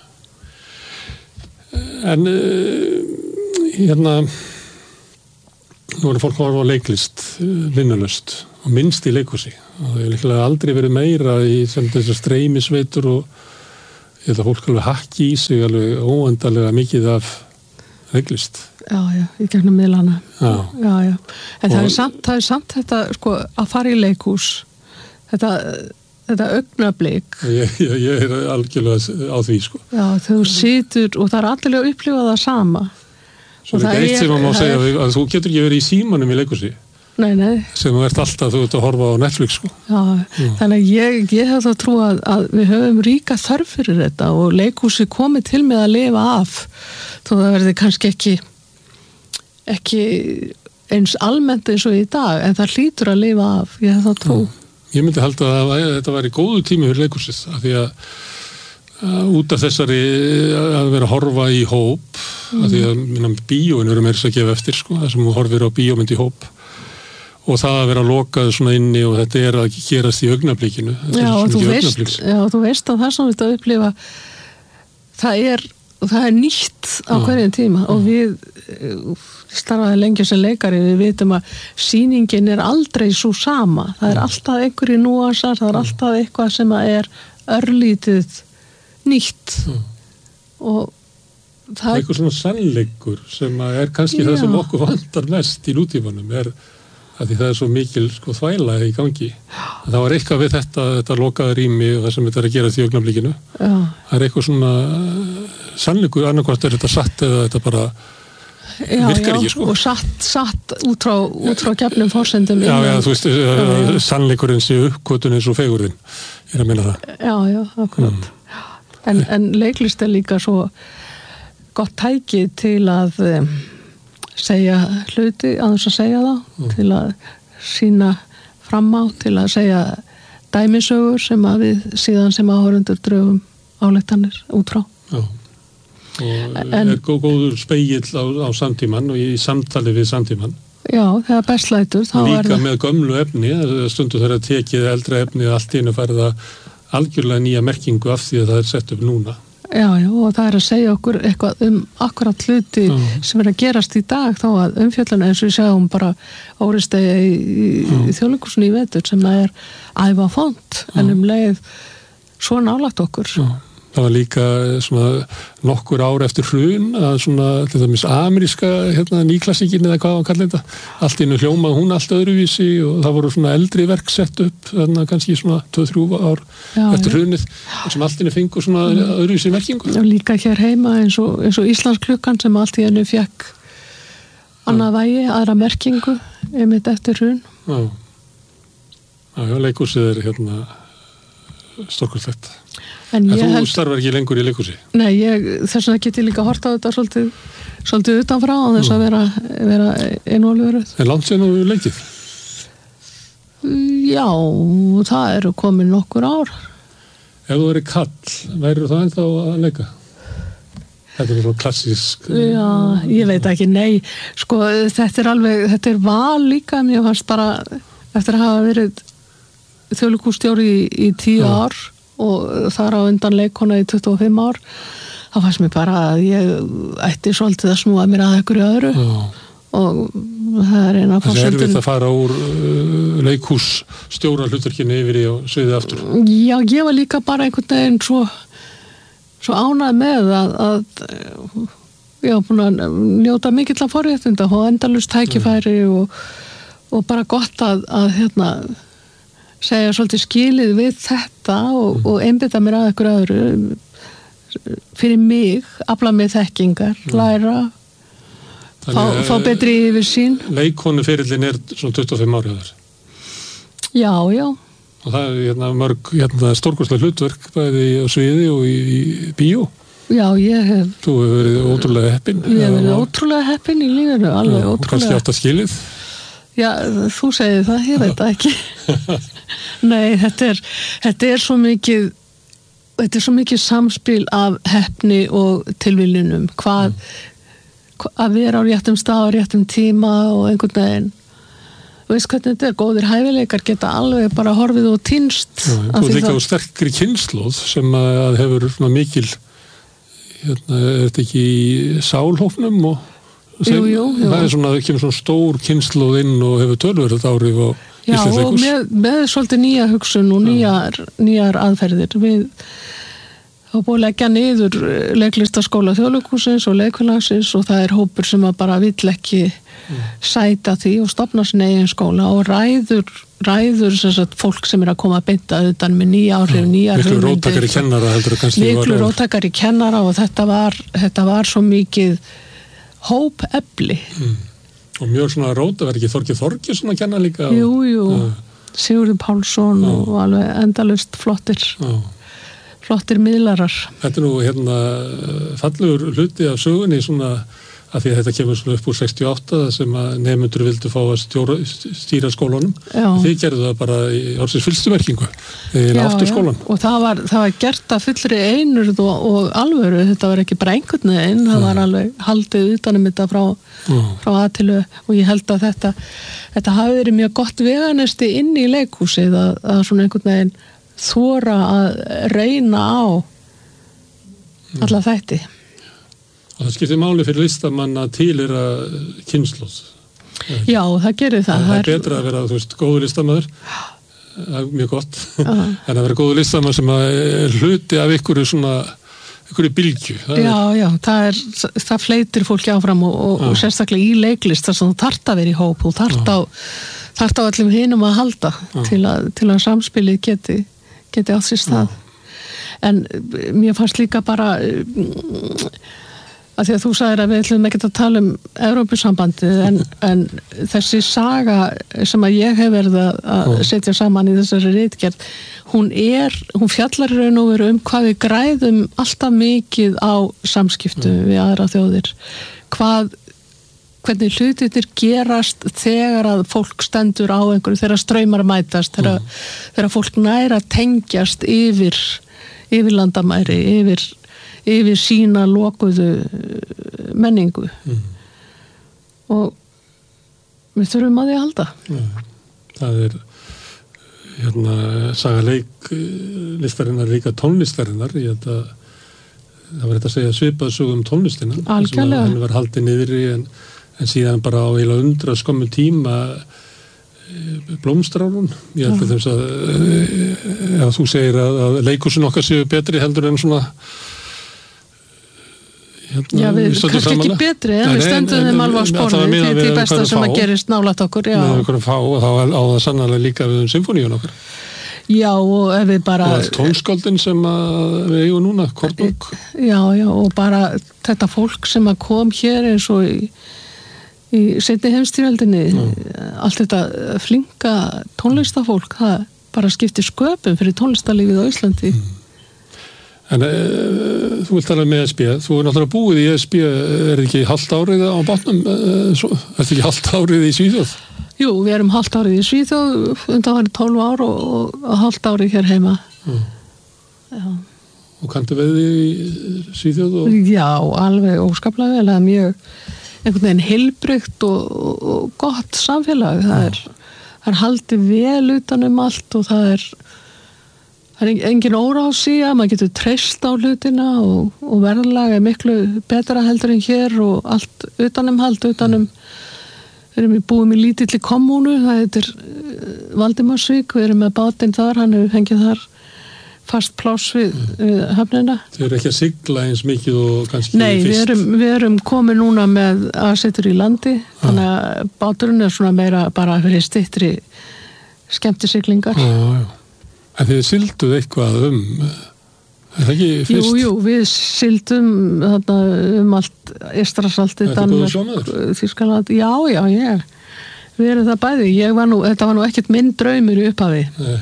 A: En hérna nú er fólk að horfa á leiklist vinnulöst og minnst í leikhúsi og það er líklega aldrei verið meira í sem þessar streymisveitur og þetta fólk alveg hakki í sig alveg óendalega mikið af leiklist.
B: Já, já, í gegnum miðlana.
A: Já.
B: Já, já. En það er, samt, það er samt þetta, sko, að fara í leikhús, þetta, þetta augnablik.
A: Ég, ég, ég er algjörlega á því, sko.
B: Já, þú situr og það er allir að upplifa það sama.
A: Svo er þetta eitt sem maður má segja er... að þú getur ekki verið í símanum í leikhúsi.
B: Nei, nei.
A: Sem þú ert alltaf, þú ert að horfa á Netflix, sko.
B: Já, já. Þannig að ég, ég hef það trú að, að við höfum ríka þörf fyrir þetta og leikhúsi komið til með að lifa af. Þó það verði kannski ekki ekki eins almennt eins og í dag, en það hlýtur að lifa af, ég hef það trú.
A: Já, ég myndi halda að, að þetta væri góðu tími fyrir leikhúsið, af því að, að út af þessari að vera að horfa í hóp, mm. af því að minna, bíóin eru meira að gefa eftir, sko, það sem þú horfir á bíómynd í hóp og það að vera lokað svona inni og þetta er að gerast í augnablikinu.
B: Já, og þú veist, já, þú veist að það sem þetta upplifa það er og það er nýtt á hverjum tíma og við starfaði lengi sem leikari, við vitum að sýningin er aldrei svo sama, það er alltaf einhverju núansar, það er alltaf eitthvað sem er örlítið nýtt mm. og það
A: er eitthvað svona sannleikur sem er kannski já. Það sem okkur vantar mest í nútímanum er að því það er svo mikil sko þvæla í gangi. Það var eitthvað við þetta, þetta lokaða rými og það sem þetta er að gera því augnablikinu. Já. Það er eitthvað svona sannleikur, annarkvæmt er þetta satt eða þetta bara
B: já, virkar já, ekki sko. Og satt, satt út frá, út frá gefnum forsendum.
A: Já, já, þú veist, já, sannleikurinn sé uppkvotun eins og fegurðin. Ég er að minna það.
B: Já, já, akkurat. Mm. En, en leiklist er líka svo gott tæki til að um, segja hluti að þess að segja þá mm. til að sína fram á, til að segja dæmisögur sem að við síðan sem áhorfendur drögum ályktanir út frá. Já.
A: Og en, er góð, góður spegill á, á samtíman og í samtali við samtíman.
B: Já, þegar bestlætur þá
A: líka
B: er það
A: með gömlu efni, stundu þegar að tekið eldra efni allt í einu færða algjörlega nýja merkingu af því að það er sett upp núna.
B: Já, já, og það er að segja okkur eitthvað um akkurat hluti já. Sem er að gerast í dag þá að umfjölluna eins og við sjáum bara óristegi í, í, í þjóðleikhúsinu í vetur sem er æfa font en um leið svo nálægt okkur.
A: Já. Það var líka svona nokkur ár eftir hrun að svona til dæmis ameríska hérna, nýklassíkin eða hvað var kallið þetta. Allt innu hljómað hún allt öðruvísi og það voru svona eldri verk sett upp þarna kannski svona tvö til þrjú ár já, eftir hrunið sem allt innu fengur svona mm. öðruvísi merkingu.
B: Og líka hér heima eins og, eins og Íslandsklukkan sem allt í hennu fekk annað vægi, aðra merkingu einmitt eftir hrun.
A: Já, já, já leikhúsið er hérna stórkostlegt. En, en þú held... starfar ekki lengur í leikhúsi?
B: Nei, ég, þess vegna get ég líka hort á þetta svolítið, svolítið utanfrá á þess að vera, vera einvalveruð.
A: En langt sen á leikið?
B: Já, það eru komin nokkur ár.
A: Ef þú verið kall, værir það ennþá að leika? Þetta er svona klassísk...
B: Já, ég veit ekki, nei. Sko, þetta er alveg, þetta er val líka, mér fannst bara, eftir að hafa verið þjóðleikhússtjóri í, í tíu Já. Ár og þar á undan leikona í tuttugu og fimm ár þá fannst mér bara að ég ætti svolítið að snúa mér að einhverju öðru Já. Og það er eina
A: það er erfitt að fara úr uh, leikhússtjóra hlutverkinni yfir í og sviðið aftur.
B: Já, ég var líka bara einhvern veginn svo, svo ánægð með að, að ég var búin að njóta mikill af forréttinda og endalaust tækifæri og, og bara gott að, að hérna segja svolítið skilið við þetta og, mm. og einbytta mér að einhverju öðru fyrir mig, afla mig þekkingar, mm. læra fá, fá betri yfir sín.
A: Leikkonuferillin er svona tuttugu og fimm ári á þess.
B: Já, já.
A: Og það er hérna, mörg hérna, stórkostlega hlutverk bæði á sviði og í, í bíó.
B: Já, ég hef...
A: Þú hefur verið ótrúlega heppin.
B: Ég hef verið ótrúlega heppin í lífinu, alveg já, ótrúlega.
A: Og kannski átt að skilið.
B: Já, þú segir það, ég veit það ekki. Nei, þetta er, þetta er svo mikið, þetta er svo mikið samspil af heppni og tilviljunum. Hvað, mm. að vera á réttum stað, á réttum tíma og einhvern veginn. Þú veist hvernig þetta er, góðir hæfileikar geta alveg bara horfið og týnst.
A: Já, þú er líka á sterkri kynslóð sem að hefur svona mikil, hérna, er þetta ekki í sálhófnum og Sem, jú, jú, jú. Það er svona, það kemur svona stór kynnslóð inn og hefur tölverið áhrif á Íslands leikhús. Já, og með, með svolítið nýja hugsun og nýjar, nýjar aðferðir. Við hafa búið að leggja niður leiklistaskóla Þjóðleikhússins og leikfélagsins og það er hópur sem að bara vill ekki mm. sæta því og stofna sinni eigin skóla og ræður, ræður sem sagt, fólk sem er að koma að beinta utan með nýja áhrif, nýjar hugmyndir. Miklu róttakari kennara heldur að kannski var.
B: Miklu róttakari kennara og þetta var, þetta var svo mikið hópefli.
A: Mm. Og mjög svona róta, verður ekki Þorgeir Þorgeirsson að kenna líka?
B: Jú, jú, uh, Sigurður Pálsson uh, og alveg endalaust flottir, uh. flottir miðlarar.
A: Þetta er nú hérna fallegur hluti af sögunni svona að því að þetta kemur svona upp úr sextíu og átta sem að nemendur vildu fá að stjóra, stýra skólanum. Já. Þið gerðu það bara í orðsins fyllstu merkingu í áttu skólan.
B: Og það var, það var gert að fullri einurð og, og alvöru, þetta var ekki bara einhvern veginn, það var alveg haldið utanum þetta frá, frá aðtilu og ég held að þetta, þetta hafi verið mjög gott veganesti inn í leikhúsið að, að svona einhvern veginn þora að reyna á alla þætti.
A: Og það skiptir máli fyrir listamann að tilheyra kynslóð.
B: Já, það gerir það.
A: Það er betra að vera, þú veist, góður listamaður, það er mjög gott,
B: uh.
A: en að vera góður listamaður sem er hluti af einhverju svona, einhverju bylgju. Það
B: já,
A: er...
B: já, það, er, það fleitir fólki áfram og, og, og sérstaklega í leiklist þar sem þú þarft að vera í hóp, þú þarft á, þarft á öllum hinum að halda til að, til að samspilið geti, geti átt sér stað. Já. En mér fannst líka bara... að því að þú sagðir að við ætlum ekki að tala um Evrópusambandið en, en þessi saga sem að ég hef verið að setja saman í þessari ritgerð, hún er, hún fjallar í raun og veru um hvað við græðum alltaf mikið á samskiptu mm. við aðra þjóðir. Hvað, hvernig hlutirnir gerast þegar að fólk stendur á einhverju, þegar straumar mætast, þegar, mm. þegar fólk næra tengjast yfir, yfir landamæri, yfir yfir sína lokuðu menningu mm. og við þurfum að því að halda.
A: Ja, það er hérna saga leik listarinnar líka tónlistarinnar ég held að það var þetta að segja svipað sögum um tónlistina
B: algjörlega.
A: Hann var haldið niðri en, en síðan bara á heila undra skömmu tíma blómstrálun ég held að þess að ef þú segir að, að leikursin okkar séu betri heldur en svona Hérna,
B: já, við, við kannski ekki betri en við stöndum þeim alveg á spórni því því besta sem að gerist nálægt okkur já.
A: Með einhverjum fá og þá á það sannarlega líka við um symfóníun okkur
B: já og ef við bara
A: og tónskáldin sem við eigum núna Kortbók
B: já já og bara þetta fólk sem að kom hér eins og í, í seinni heimsstyrjöldinni allt þetta flinka tónlistafólk það bara skiptir sköpum fyrir tónlistarlífið á Íslandi mm.
A: En e, þú vilt tala um E S B, þú er náttúrulega búið í E S B, er ekki halvt árið á bátnum, e, svo, er ekki halvt árið í Svíþjóð?
B: Jú, við erum halvt árið í Svíþjóð, undan var tólf ár og, og, og halvt árið hér heima. Mm. Já.
A: Og kanntu við í Svíþjóð? Og...
B: Já, alveg óskaplega vel, það er mjög einhvern veginn heilbrigt og, og, og gott samfélag, það er, það er haldið vel utan um allt og það er Það er engin órási að maður getur treyst á hlutina og, og verðlag er miklu betra heldur en hér og allt utanum hald, utanum við erum búum í lítilli kommunu, það heitir Valdimarsvík, við erum með bátinn þar, hann hefur hengið þar fast pláss við, við höfnina.
A: Þau eru ekki að sigla eins mikið og kannski
B: Nei, fyrst? Nei, við erum, við erum komið núna með aðsetur í landi, ah. þannig að báturinn er svona meira bara fyrir styttri skemmtisiglingar.
A: Já, ah, já. En þið silduð eitthvað um, er það ekki fyrst?
B: Jú, jú, við sildum þarna um allt Eystrasaltið, Danmörk, Þýskaland, já, já, ég, við erum það bæði, ég var nú, þetta var nú ekkert minn draumur í upphafi Nei.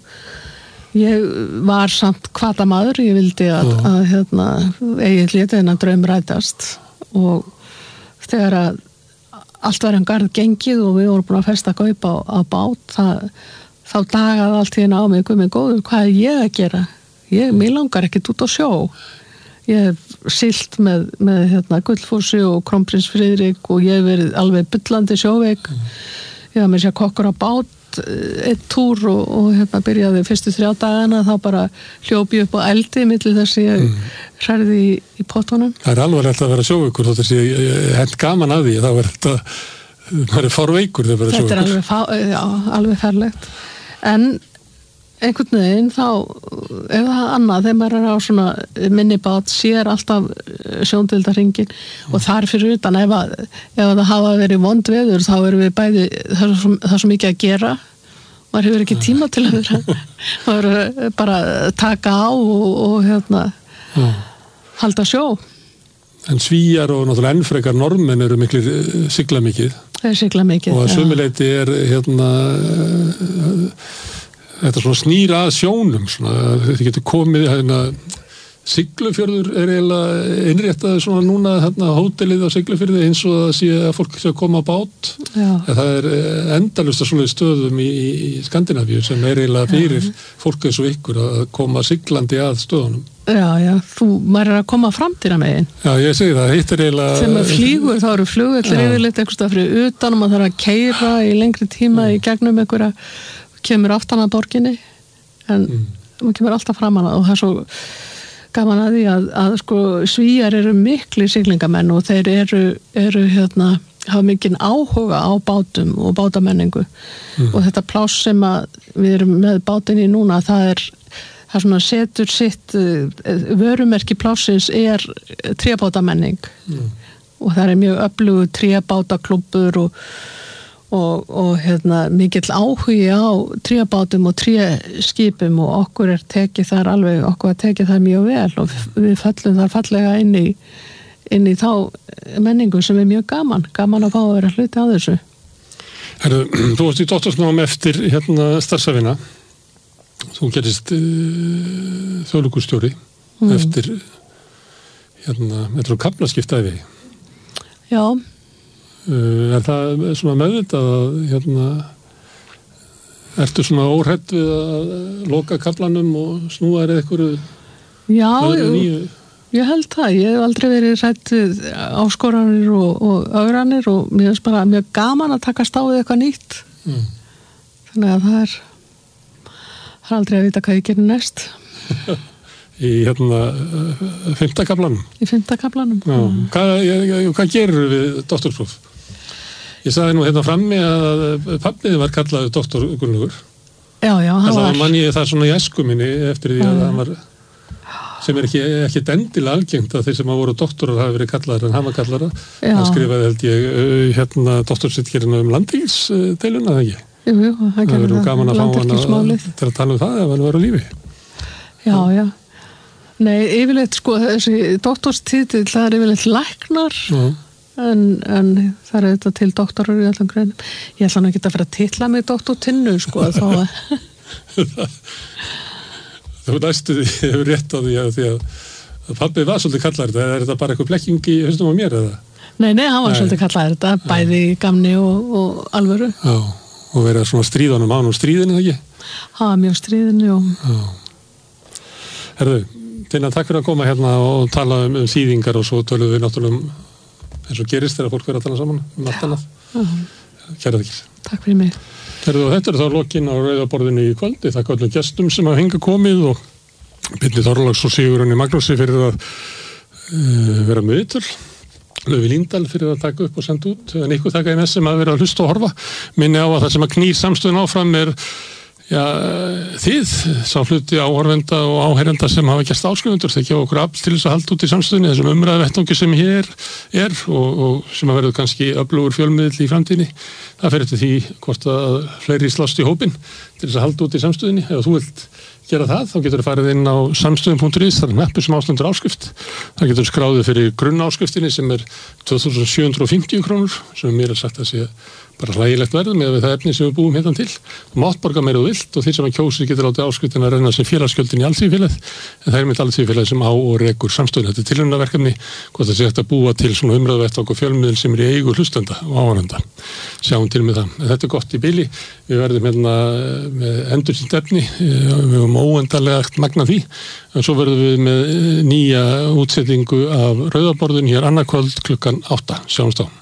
B: Og ég var samt hvatamaður, ég vildi að, að, að hérna, eigið lítið en að draum rætast og þegar að allt var um garð gengið og við vorum búin að festa kaup á, á bát, það þá dagaði allt í hérna á mig, guð minn góður, hvað er ég að gera? Ég, mér langar ekkert út á sjó. Ég hef silt með, með hérna, Gullfossi og Krónprins Friðrik og ég hef verið alveg bullandi sjóveik. Mm. Ég haf með sér kokkur á bát, eitt túr og, og hérna byrjaði fyrstu þrjá dagana, þá bara hljópi upp á eldi milli þess að ég mm. hræði í, í pottunum.
A: Það er alveg rétt að vera sjóveikur, þótt að ég hent gaman að því, þá er þetta, það er fárveikur þegar vera sjóveikur.
B: Þetta er alveg, fá, já, alveg ferlegt. En einhvern veginn þá ef það er annað, þegar maður er á svona minnibát, sér alltaf sjóndeildarhringinn mm. og þar fyrir utan ef, að, ef að það hafa verið vond veður þá erum við bæði, það er svo, það er svo mikið að gera maður hefur ekki tíma til að vera maður bara taka á og, og hérna mm. halda sjó.
A: En Svíjar og náttúrulega ennfrekar normenn eru miklir sigla mikið.
B: Það er sigla mikið.
A: Og að sömuleyti er hérna þetta svona snýra að sjónum svona, þið getur komið hérna Siglufjörður er eiginlega innréttaði svona núna hérna hótelið á Siglufjörði eins og það sé að fólk sé að koma á bát. Já. Það er endalaust að svona stöðum í, í Skandinavíu sem er eiginlega fyrir já. Fólk eins og ykkur að koma siglandi að stöðunum. Já, já, þú, maður er að koma framtíra megin. Já, ég segi það, hitt er eiginlega... Þegar maður flýgur, þá eru flugvellir yfirleitt eitthvað stað fyrir utan og maður þarf að keyra í lengri tíma mm. í gegnum einhverja, kemur aftan að borginni, en mm. maður kemur alltaf fram hana og það er svo
B: gaman að því að, að sko Svíar eru mikli siglingamenn og þeir eru, eru hérna, hafa mikinn áhuga á bátum og bátamenningu mm. og þetta pláss sem að við erum með bátinni núna, það er það svona setur sitt vörumerki plássins er trébátamenning mm. og það er mjög öflugur trébátaklubbur og og, og hérna, mikill áhugi á trébátum og tréskipum og okkur er tekið þar alveg, okkur er tekið þar mjög vel og við fallum þar fallega inn í, inn í þá menningu sem er mjög gaman, gaman að fá að vera hluti á þessu.
A: Herru, þú varst í doktorsnám eftir hérna starfsæfina, þú gerist uh, þjóðlíkustjóri mm. eftir hérna, eftir að kaflaskiptaði.
B: Já.
A: Uh, er það svona meðvitað að hérna, ertu svona óhrædd við að loka kaflanum og snúa þér eitthvað
B: Já, ég, ég held það. Ég hef aldrei verið hrædd við áskoranir og, og ögranir og mér finnst bara mjög gaman að takast á við eitthvað nýtt. Mm. Þannig að það er það er aldrei að vita hvað ég gerir næst.
A: Í hérna fimmta kaflanum? Í
B: fimmta kaflanum.
A: Já. Mm. Hvað, ég, hvað gerir við doktorspróf? Ég sagði nú hérna frammi að pappniði var kallaður doktor Gunnlaugur.
B: Já, já, hann var.
A: Það mann ég það svona í æsku minni eftir því að hann var, sem er ekki, ekki endilega algengt að þeir sem hafa voru doktorar hafa verið kallaður en hann var kallaður. Hann skrifaði held ég hérna doktorsritgerðina um landhelgisdeiluna, það ekki?
B: Jú, jú, það gerði það.
A: Gaman að fá hann til að tala um það ef hann var á lífi.
B: Já, já. Nei, yfirleitt sko þessi doktorstitill, það er yfirleitt læknar. Já. En, en það er þetta til doktorar í allan greinum. Ég ætla nú ekki að fara að titla mig doktor Tinnu, sko, þá.
A: Þú næstu því, ég hefur rétt á því að, því að pabbi var svolítið kallar þetta. Er þetta bara eitthvað blekking í hausnum á mér, eða?
B: Nei, nei, hann var nei. svolítið kallar þetta, bæði ja. gamni og, og alvöru.
A: Já, og verið svona stríðanum án og stríðinu, ekki?
B: Ha, mjög stríðinu, já.
A: Já. Herðu, Tinna, takk fyrir að koma hérna og tala um, um þýðingar og svo tölum við náttúrulega um eins og gerist þegar fólk verður að tala saman um allt annað. Uh-huh. Kæra þakkir.
B: Takk fyrir mig.
A: Herðu, og þetta er þá lokin á rauðaborðinu í kvöldi. Þakka öllum gestum sem hafa hingað komið og Birni Þorláks og Sigurjóni Magnúsi fyrir að uh, vera með viðtöl. Löfi Líndal fyrir að taka upp og senda út. En ykkur þakka ég með sem að vera að hlusta og horfa. Minni á að það sem að knýr samstöðun áfram er Já, þið, sá hluti áhorfenda og áheyrenda sem hafa gert áskrifundur, þeir gefa okkur afl til þess að halda út í samstöðunni, þessum umræðu vettvangi sem hér er og, og sem að verður kannski öflugur fjölmiðl í framtíðinni. Það fer eftir því hvort að fleiri slást í hópinn til þess að halda út í samstöðunni. Ef þú vilt gera það, þá getur þú farið inn á samstöðun punktur is, það er neppu sem ástendur áskrift. Það getur skráðið fyrir grunnáskriftinni sem er tvö þúsund sjö hundruð og fimmtíu krónur, sem mér er sagt að sé bara hlægilegt verð með það efni sem við búum hérna til. Þú mátt borga meira og vilt og þeir sem að kjósi getur látið áskriftina að renna sem félagsgjöldin í allþýðufélagið, en það er mitt allþýðufélagið sem á og rekur samstöðuna. Þetta er tilraunaverkefni, hvort það sé hægt að búa til svona umræðuvettvang og fjölmiðil sem er í eigu hlustenda og áhorfenda. Sjáum til með það. En þetta er gott í bili. Við verðum hérna með endursýnt efni, við höfum óendanlega magna því, en svo verðum við með nýja útsetningu af rauðaborðun hér annað kvöld klukkan átta. Sjáumst á.